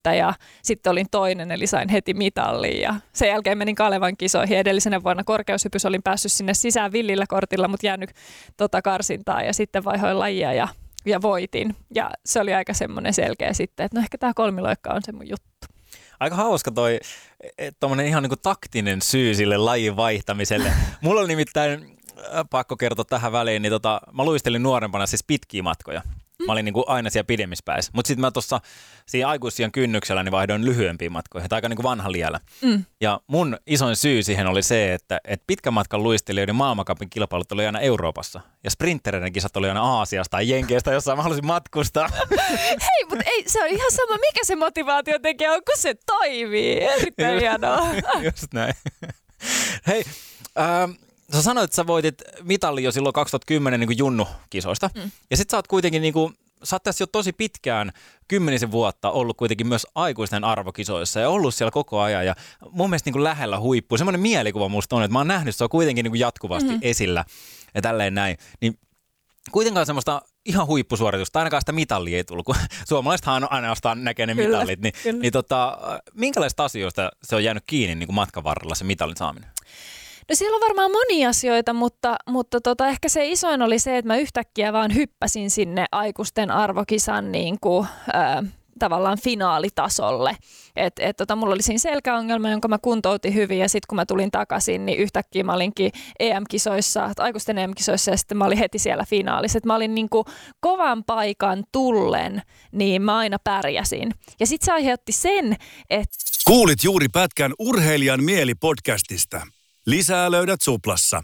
ja sitten olin toinen, eli sain heti mitallin. Ja sen jälkeen menin Kalevan kisoihin. Edellisenä vuonna korkeushypyssä olin päässyt sinne sisään villillä kortilla, mutta jäänyt karsintaa ja sitten vaihoin lajia ja voitin. Ja se oli aika semmoinen selkeä sitten, että no ehkä tämä kolmiloikka on se mun juttu. Aika hauska tommonen ihan niinku taktinen syy sille lajin vaihtamiselle. Mulla oli nimittäin, pakko kertoa tähän väliin, niin mä luistelin nuorempana siis pitkiä matkoja. Mä olin niinku aina siellä pidemmissä päissä. Mutta sitten mä tuossa siinä aikuisiän kynnyksellä niin vaihdoin lyhyempiin matkoihin. Tai aika niinku vanha liellä. Ja mun isoin syy siihen oli se, että pitkän matkan luistelijoiden maailmancupin kilpailut oli aina Euroopassa. Ja sprintereiden kisat oli aina Aasiasta tai Jenkeistä, jossa mä halusin matkustaa. Hei, mutta ei, se on ihan sama, mikä se motivaatiotekijä on, kun se toimii. Erittäin hienoa. Just näin. Hei, sä sanoit, että sä voitit mitalli jo silloin 2010 niin kuin junnu-kisoista. Ja sit sä oot kuitenkin, niin kuin, sä oot tässä jo tosi pitkään, 10 vuotta ollut kuitenkin myös aikuisten arvokisoissa ja ollut siellä koko ajan. Ja mun mielestä niin kuin lähellä huippua. Semmoinen mielikuva musta on, että mä oon nähnyt, se on kuitenkin niin kuin jatkuvasti esillä ja tälleen näin. Niin kuitenkaan semmoista ihan huippusuoritusta, ainakaan sitä mitallia ei tullut, kun suomalaisethan ainoastaan näkee ne mitallit. Niin minkälaista asioista se on jäänyt kiinni niin kuin matkan varrella se mitalin saaminen? No siellä on varmaan monia asioita, mutta ehkä se isoin oli se, että mä yhtäkkiä vaan hyppäsin sinne aikuisten arvokisan niin kuin, tavallaan finaalitasolle. Mulla oli siinä selkäongelma, jonka mä kuntoutin hyvin ja sitten kun mä tulin takaisin, niin yhtäkkiä mä olinkin EM-kisoissa, aikuisten EM-kisoissa ja sitten mä olin heti siellä finaalissa. Et mä olin niin kuin kovan paikan tullen, niin mä aina pärjäsin. Ja sitten se aiheutti sen, että... Kuulit juuri pätkän Urheilijan mieli-podcastista. Lisää löydät Suplassa.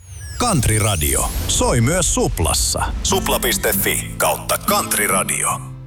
Country Radio. Soi myös Suplassa. Supla.fi/Country Radio.